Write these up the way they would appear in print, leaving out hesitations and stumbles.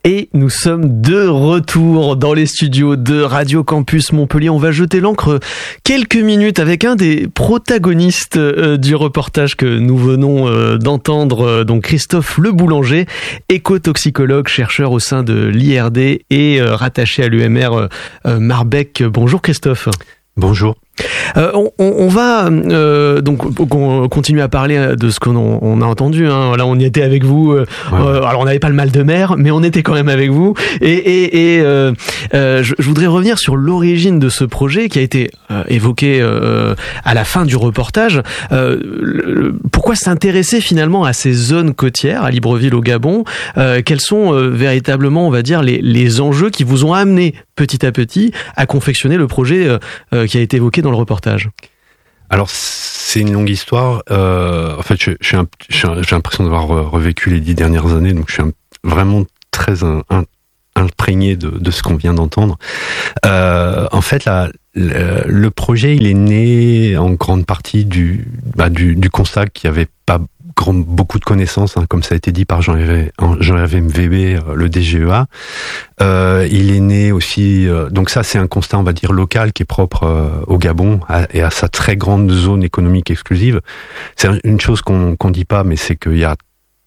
Et nous sommes de retour dans les studios de Radio Campus Montpellier. On va jeter l'encre quelques minutes avec un des protagonistes du reportage que nous venons d'entendre, donc Christophe Le Boulanger, écotoxicologue, chercheur au sein de l'IRD et rattaché à l'UMR Marbec. Bonjour Christophe. Bonjour. On va donc continuer à parler de ce qu'on a entendu. Là, on y était avec vous. Alors, on n'avait pas le mal de mer, mais on était quand même avec vous. Et je voudrais revenir sur l'origine de ce projet qui a été évoqué à la fin du reportage. Pourquoi s'intéresser finalement à ces zones côtières, à Libreville au Gabon? Quels sont véritablement, on va dire, les enjeux qui vous ont amené petit à petit à confectionner le projet qui a été évoqué dans le reportage? Alors, c'est une longue histoire. En fait, j'ai l'impression d'avoir revécu les 10 dernières années, donc je suis vraiment très imprégné de ce qu'on vient d'entendre. En fait, le projet, il est né en grande partie du constat qu'il n'y avait pas beaucoup de connaissances, comme ça a été dit par Jean-Hervé Mvébé, le DGEA. Il est né aussi, donc ça c'est un constat, on va dire, local qui est propre au Gabon et à sa très grande zone économique exclusive. C'est une chose qu'on dit pas, mais c'est qu'il y a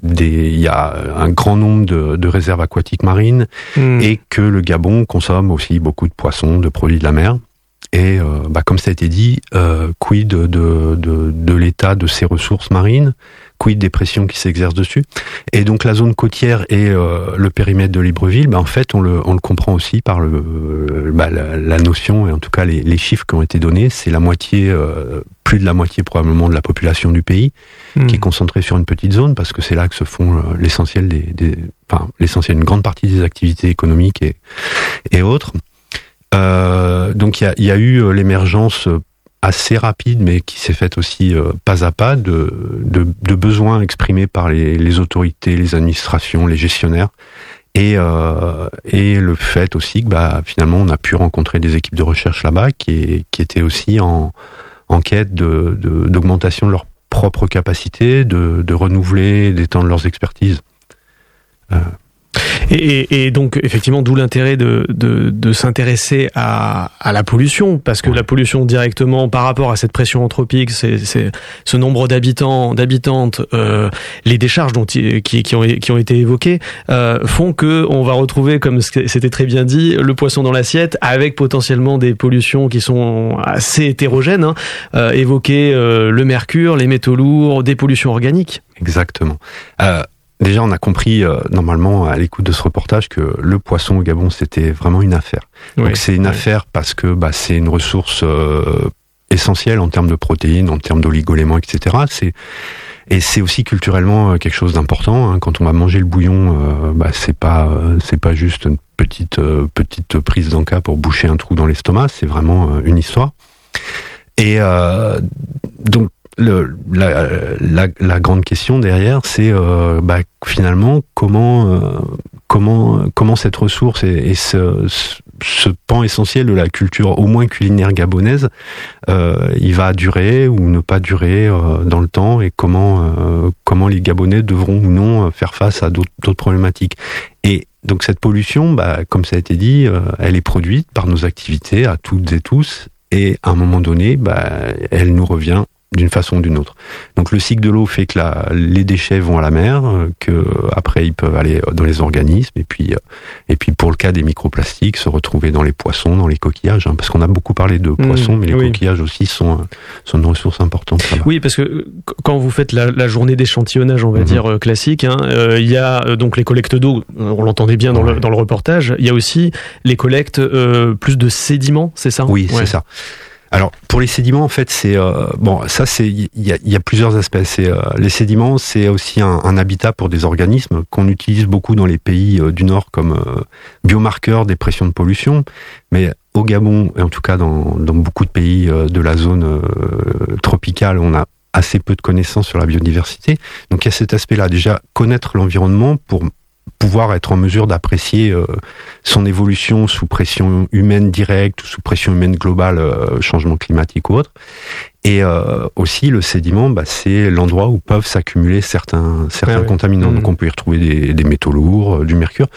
un grand nombre de réserves aquatiques marines et que le Gabon consomme aussi beaucoup de poissons, de produits de la mer. Et comme ça a été dit, quid de l'état de ces ressources marines, quid des pressions qui s'exercent dessus. Et donc la zone côtière et le périmètre de Libreville, en fait on le comprend aussi par la notion, et en tout cas les chiffres qui ont été donnés, c'est la moitié, plus de la moitié probablement de la population du pays qui est concentrée sur une petite zone, parce que c'est là que se font l'essentiel une grande partie des activités économiques et autres. Donc il y a eu l'émergence assez rapide, mais qui s'est faite aussi pas à pas de besoins exprimés par les autorités, les administrations, les gestionnaires, et le fait aussi que finalement on a pu rencontrer des équipes de recherche là-bas qui étaient aussi en quête d'augmentation de leur propre capacité, de renouveler, d'étendre leurs expertises. Et donc effectivement, d'où l'intérêt de s'intéresser à la pollution, parce que la pollution directement par rapport à cette pression anthropique, c'est ce nombre d'habitantes, les décharges qui ont été évoquées font que on va retrouver, comme c'était très bien dit, le poisson dans l'assiette, avec potentiellement des pollutions qui sont assez hétérogènes, évoquer le mercure, les métaux lourds, des pollutions organiques. Exactement. Déjà, on a compris, normalement, à l'écoute de ce reportage, que le poisson au Gabon, c'était vraiment une affaire. Donc, c'est une affaire parce que c'est une ressource essentielle en termes de protéines, en termes d'oligoéléments, etc. Et c'est aussi culturellement quelque chose d'important. Quand on va manger le bouillon, c'est pas juste une petite prise d'en-cas pour boucher un trou dans l'estomac. C'est vraiment une histoire. Et donc, la grande question derrière, c'est finalement comment cette ressource et ce pan essentiel de la culture, au moins culinaire gabonaise, il va durer ou ne pas durer dans le temps, et comment les Gabonais devront ou non faire face à d'autres problématiques. Et donc cette pollution, comme ça a été dit, elle est produite par nos activités à toutes et tous, et à un moment donné, elle nous revient d'une façon ou d'une autre. Donc le cycle de l'eau fait que les déchets vont à la mer, que après ils peuvent aller dans les organismes, et puis pour le cas des microplastiques, se retrouver dans les poissons, dans les coquillages, parce qu'on a beaucoup parlé de poissons, mais les coquillages aussi sont une ressource importante. Oui, parce que quand vous faites la journée d'échantillonnage, on va dire classique, il y a donc les collectes d'eau, on l'entendait bien dans le reportage, il y a aussi les collectes plus de sédiments, c'est ça ? Oui, c'est ça. Alors pour les sédiments, en fait, il y a plusieurs aspects. Les sédiments, c'est aussi un habitat pour des organismes qu'on utilise beaucoup dans les pays du Nord comme biomarqueurs des pressions de pollution. Mais au Gabon, et en tout cas dans beaucoup de pays de la zone tropicale, on a assez peu de connaissances sur la biodiversité. Donc il y a cet aspect-là, déjà connaître l'environnement pour pouvoir être en mesure d'apprécier son évolution sous pression humaine directe ou sous pression humaine globale, changement climatique ou autre. Et aussi le sédiment, c'est l'endroit où peuvent s'accumuler certains contaminants. Donc on peut y retrouver des métaux lourds, du mercure.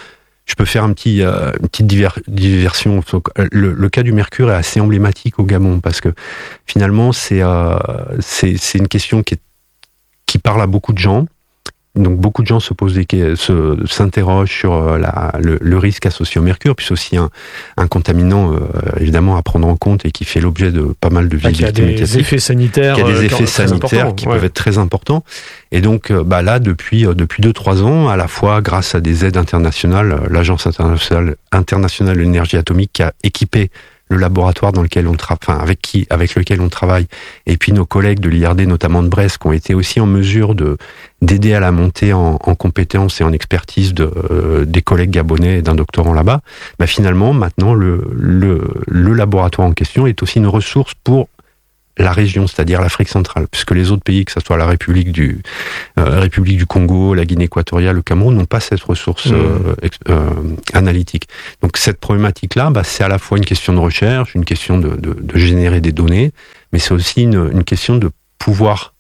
Je peux faire une petite diversion. Le cas du mercure est assez emblématique au Gabon parce que finalement c'est une question qui parle à beaucoup de gens. Donc beaucoup de gens s'interrogent sur le risque associé au mercure, puis c'est aussi un contaminant évidemment à prendre en compte et qui fait l'objet de pas mal de visibilité médiatique. Il y a des effets sanitaires. Il y a des effets sanitaires qui peuvent être très importants. Et donc là, depuis 2-3 ans, à la fois grâce à des aides internationales, l'Agence internationale de l'énergie atomique qui a équipé le laboratoire dans lequel avec lequel on travaille, et puis nos collègues de l'IRD, notamment de Brest, qui ont été aussi en mesure d'aider à la montée en compétences et en expertise des collègues gabonais et d'un doctorant là-bas. Finalement, maintenant, le laboratoire en question est aussi une ressource pour la région, c'est-à-dire l'Afrique centrale, puisque les autres pays, que ce soit la République du Congo, la Guinée équatoriale, le Cameroun, n'ont pas cette ressource analytique. Donc cette problématique-là, c'est à la fois une question de recherche, une question de générer des données, mais c'est aussi une question de pouvoir,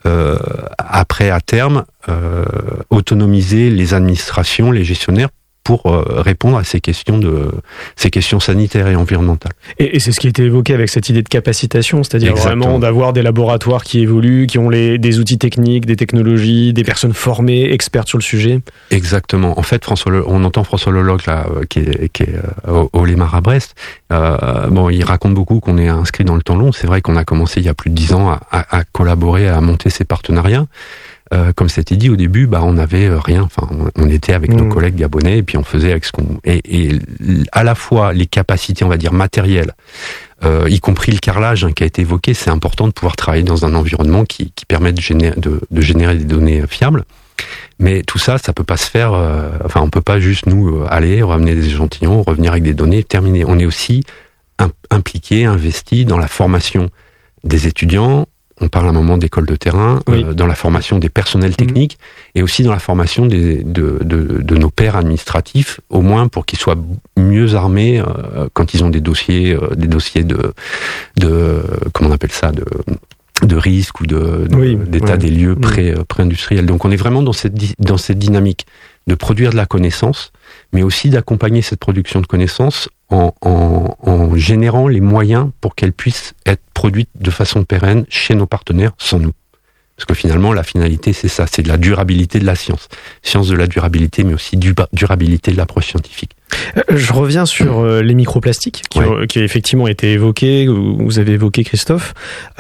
après, à terme, autonomiser les administrations, les gestionnaires, pour répondre à ces questions sanitaires et environnementales. Et c'est ce qui a été évoqué avec cette idée de capacitation, c'est-à-dire vraiment d'avoir des laboratoires qui évoluent, qui ont des outils techniques, des technologies, des personnes formées, expertes sur le sujet. Exactement. En fait, on entend François Loloc là, qui est au Lémar à Brest. Il raconte beaucoup qu'on est inscrit dans le temps long. C'est vrai qu'on a commencé il y a plus de 10 ans à collaborer, à monter ces partenariats. Comme c'était dit au début, on n'avait rien. Enfin, on était avec nos collègues gabonais et puis on faisait avec ce qu'on... Et à la fois les capacités, on va dire, matérielles, y compris le carrelage qui a été évoqué, c'est important de pouvoir travailler dans un environnement qui permet de générer des données fiables. Mais tout ça, ça peut pas se faire... on peut pas juste nous aller, ramener des échantillons, revenir avec des données, terminer. On est aussi impliqué, investi dans la formation des étudiants. On parle à un moment d'école de terrain, dans la formation des personnels techniques et aussi dans la formation de nos pairs administratifs, au moins pour qu'ils soient mieux armés quand ils ont des dossiers de comment on appelle ça, de risque ou d'état des lieux pré-industriels. Donc on est vraiment dans cette dynamique de produire de la connaissance, mais aussi d'accompagner cette production de connaissances en générant les moyens pour qu'elle puisse être produite de façon pérenne chez nos partenaires sans nous. Parce que finalement, la finalité, c'est ça, c'est de la durabilité de la science. Science de la durabilité, mais aussi durabilité de l'approche scientifique. Je reviens sur les microplastiques qui a effectivement été évoqué, vous avez évoqué Christophe.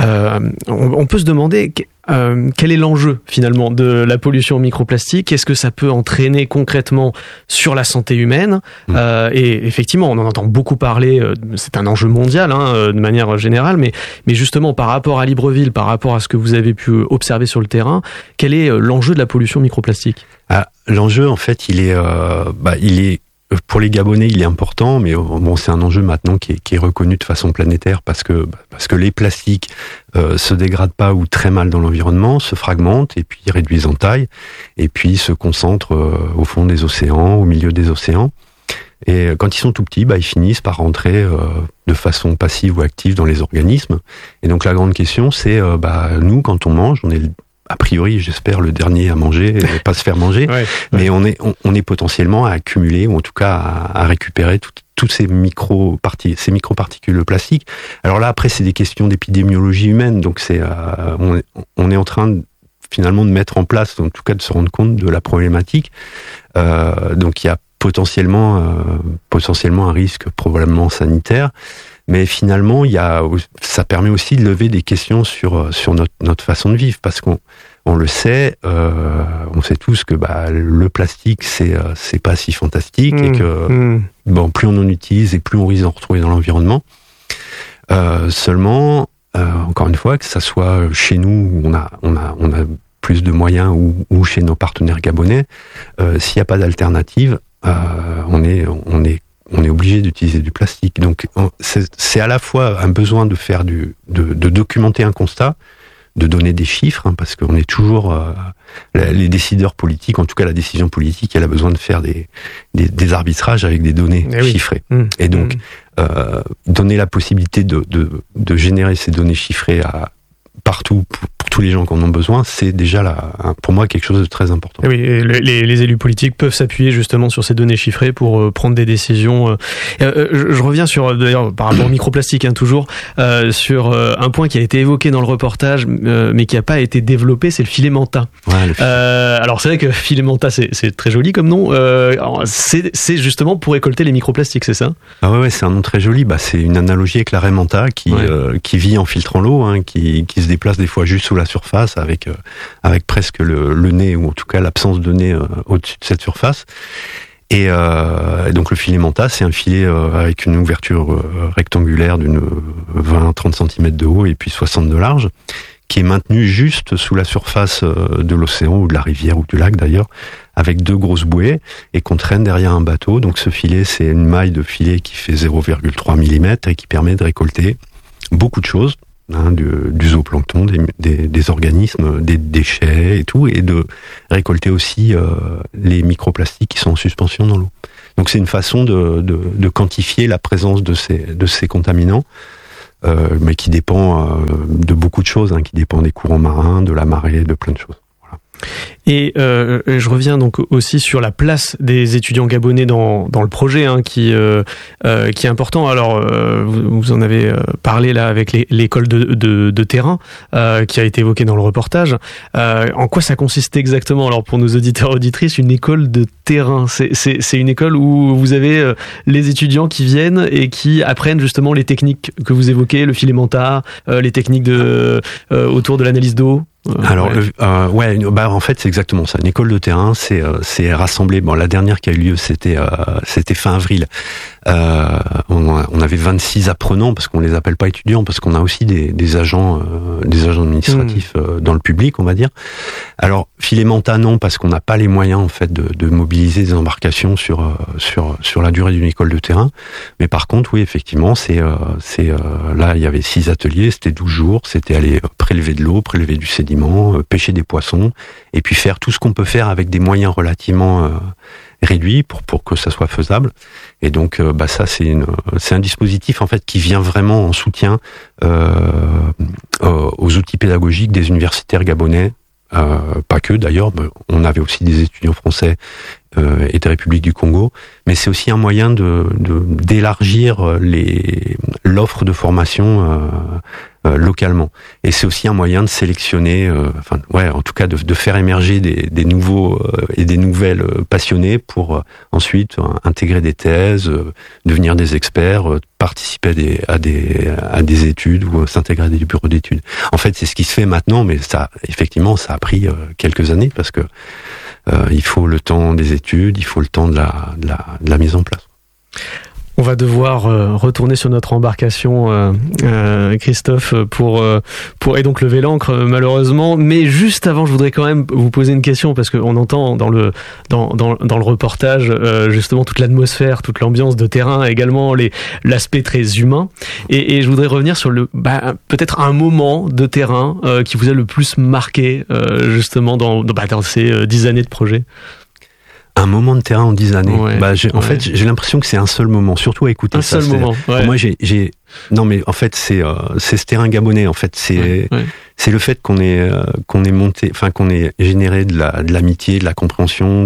On peut se demander quel est l'enjeu finalement de la pollution aux microplastiques, qu'est-ce que ça peut entraîner concrètement sur la santé humaine, et effectivement on en entend beaucoup parler, c'est un enjeu mondial de manière générale, mais justement par rapport à Libreville, par rapport à ce que vous avez pu observer sur le terrain, quel est l'enjeu de la pollution microplastique? L'enjeu en fait il est pour les Gabonais, il est important, mais c'est un enjeu maintenant qui est reconnu de façon planétaire parce que les plastiques se dégradent pas ou très mal dans l'environnement, se fragmentent et puis réduisent en taille et puis se concentrent au fond des océans, au milieu des océans. Et quand ils sont tout petits, ils finissent par rentrer de façon passive ou active dans les organismes. Et donc la grande question, c'est nous, quand on mange, on est a priori, j'espère, le dernier à manger et pas se faire manger, mais on est potentiellement à accumuler, ou en tout cas à récupérer toutes ces microparticules de plastique. Alors là, après, c'est des questions d'épidémiologie humaine, donc on est en train finalement de mettre en place, en tout cas de se rendre compte de la problématique. Donc il y a potentiellement un risque probablement sanitaire. Mais finalement, ça permet aussi de lever des questions sur notre façon de vivre, parce qu'on le sait, on sait tous que le plastique c'est pas si fantastique et que plus on en utilise et plus on risque d'en retrouver dans l'environnement. Seulement, encore une fois, que ça soit chez nous où on a plus de moyens ou chez nos partenaires gabonais, s'il n'y a pas d'alternative, on est obligé d'utiliser du plastique. Donc, c'est à la fois un besoin de faire de documenter un constat, de donner des chiffres, parce qu'on est toujours les décideurs politiques, en tout cas la décision politique, elle a besoin de faire des arbitrages avec des données chiffrées. Et donc, donner la possibilité de générer ces données chiffrées partout, pour tous tous les gens qui en ont besoin, c'est déjà pour moi quelque chose de très important. Et oui, et les élus politiques peuvent s'appuyer justement sur ces données chiffrées pour prendre des décisions. Je reviens sur, d'ailleurs, par rapport au microplastique, toujours, sur un point qui a été évoqué dans le reportage, mais qui n'a pas été développé, c'est le filet menta. Ouais, alors c'est vrai que filet menta, c'est très joli comme nom. C'est justement pour récolter les microplastiques, c'est ça ? Ah ouais, c'est un nom très joli. C'est une analogie avec la raie menta qui vit en filtrant l'eau, qui se déplace des fois juste sous la surface avec presque le nez, ou en tout cas l'absence de nez au-dessus de cette surface. Et donc le filet menta, c'est un filet avec une ouverture rectangulaire d'une 20-30 cm de haut et puis 60 de large, qui est maintenu juste sous la surface de l'océan ou de la rivière ou du lac d'ailleurs, avec 2 grosses bouées, et qu'on traîne derrière un bateau. Donc ce filet, c'est une maille de filet qui fait 0,3 mm et qui permet de récolter beaucoup de choses, du zooplancton, des organismes, des déchets et tout, et de récolter aussi les microplastiques qui sont en suspension dans l'eau. Donc c'est une façon de quantifier la présence de ces contaminants, mais qui dépend de beaucoup de choses, qui dépend des courants marins, de la marée, de plein de choses. Voilà. Et je reviens donc aussi sur la place des étudiants gabonais dans le projet, qui est important. Alors vous en avez parlé là avec l'école de terrain qui a été évoquée dans le reportage. En quoi ça consiste exactement? Alors pour nos auditeurs auditrices, une école de terrain, c'est une école où vous avez les étudiants qui viennent et qui apprennent justement les techniques que vous évoquez, le filet menta, les techniques autour de l'analyse d'eau. Alors, en fait, c'est exactement ça. Une école de terrain, c'est rassembler. Bon, la dernière qui a eu lieu, c'était fin avril. On avait 26 apprenants, parce qu'on les appelle pas étudiants, parce qu'on a aussi des agents administratifs dans le public, on va dire. Alors, filet menta, non, parce qu'on n'a pas les moyens en fait de mobiliser des embarcations sur la durée d'une école de terrain. Mais par contre, oui, effectivement, là, il y avait 6 ateliers, c'était 12 jours, c'était aller prélever de l'eau, prélever du sédiment, pêcher des poissons, et puis faire tout ce qu'on peut faire avec des moyens relativement réduits pour que ça soit faisable. Et donc, ça, c'est un dispositif en fait qui vient vraiment en soutien aux outils pédagogiques des universitaires gabonais. Pas que d'ailleurs, on avait aussi des étudiants français et de République du Congo, mais c'est aussi un moyen d'élargir l'offre de formation localement. Et c'est aussi un moyen de sélectionner, en tout cas de faire émerger des nouveaux et des nouvelles passionnés pour ensuite intégrer des thèses, devenir des experts, participer à des études ou s'intégrer à des bureaux d'études. En fait, c'est ce qui se fait maintenant, mais ça a pris quelques années parce que il faut le temps des études, il faut le temps de la mise en place. On va devoir retourner sur notre embarcation, Christophe, pour et donc lever l'ancre, malheureusement. Mais juste avant, je voudrais quand même vous poser une question, parce qu'on entend dans le reportage justement toute l'atmosphère, toute l'ambiance de terrain, également l'aspect très humain. Et je voudrais revenir sur peut-être un moment de terrain qui vous a le plus marqué justement dans ces 10 années de projet. Un moment de terrain en 10 années. En fait, j'ai l'impression que c'est un seul moment, surtout à écouter ça. Un seul moment. Ouais. Pour moi, non, mais en fait, c'est ce terrain gabonais. En fait, c'est le fait qu'on ait monté, qu'on ait généré de l'amitié, de la compréhension,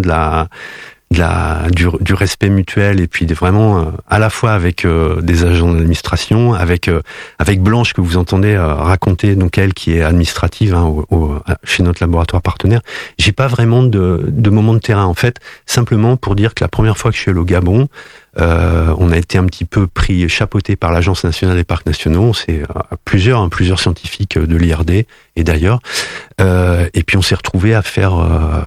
du respect mutuel, et puis vraiment à la fois avec des agents d'administration, avec Blanche que vous entendez raconter, donc elle qui est administrative chez notre laboratoire partenaire. J'ai pas vraiment de moment de terrain en fait, simplement pour dire que la première fois que je suis allé au Gabon, on a été un petit peu chapeauté par l'Agence nationale des parcs nationaux. C'est plusieurs scientifiques de l'IRD et d'ailleurs, et puis on s'est retrouvé à faire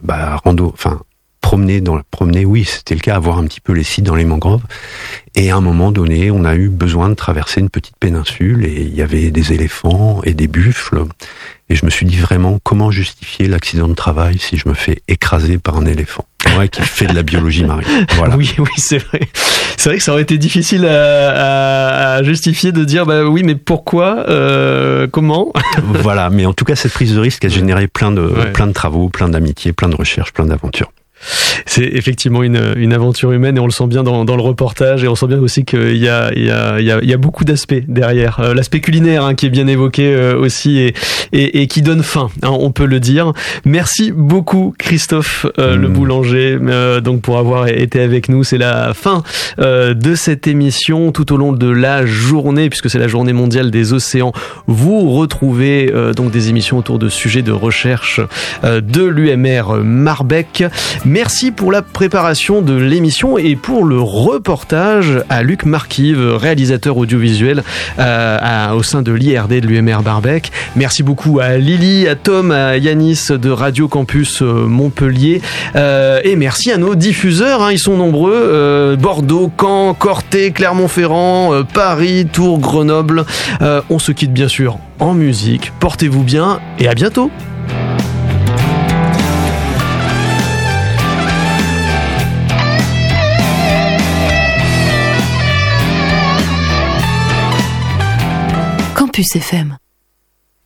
promener, oui, c'était le cas, à voir un petit peu les sites dans les mangroves. Et à un moment donné, on a eu besoin de traverser une petite péninsule et il y avait des éléphants et des buffles. Et je me suis dit vraiment, comment justifier l'accident de travail si je me fais écraser par un éléphant? Ouais, qui fait de la biologie marine. Voilà. Oui, c'est vrai. C'est vrai que ça aurait été difficile à justifier de dire, oui, mais pourquoi, comment? Voilà. Mais en tout cas, cette prise de risque a généré plein de travaux, plein d'amitiés, plein de recherches, plein d'aventures. C'est effectivement une aventure humaine et on le sent bien dans le reportage et on sent bien aussi qu'il y a beaucoup d'aspects derrière. L'aspect culinaire hein, qui est bien évoqué aussi et qui donne faim, hein, on peut le dire. Merci beaucoup Christophe le boulanger donc pour avoir été avec nous. C'est la fin de cette émission tout au long de la journée puisque c'est la journée mondiale des océans. Vous retrouvez donc des émissions autour de sujets de recherche de l'UMR Marbec. Merci pour la préparation de l'émission et pour le reportage à Luc Marquive, réalisateur audiovisuel au sein de l'IRD de l'UMR Marbec. Merci beaucoup à Lily, à Tom, à Yanis de Radio Campus Montpellier et merci à nos diffuseurs, hein, ils sont nombreux, Bordeaux, Caen, Corté, Clermont-Ferrand, Paris, Tours, Grenoble. On se quitte bien sûr en musique. Portez-vous bien et à bientôt. Campus FM.